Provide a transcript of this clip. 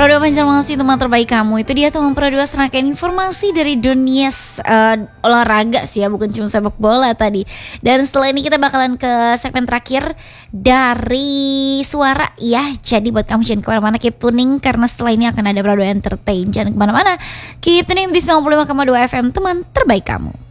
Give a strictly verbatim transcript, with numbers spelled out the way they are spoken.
Prado Banjarmasin, teman terbaik kamu. Itu dia teman Prado, serangkaian informasi dari dunia uh, olahraga sih ya, bukan cuma sepak bola tadi. Dan setelah ini kita bakalan ke segmen terakhir dari suara ya. Jadi buat kamu jangan kemana-mana, keep tuning, karena setelah ini akan ada Prado Entertain. Jangan kemana-mana, keep tuning di sembilan puluh lima koma dua F M, teman terbaik kamu.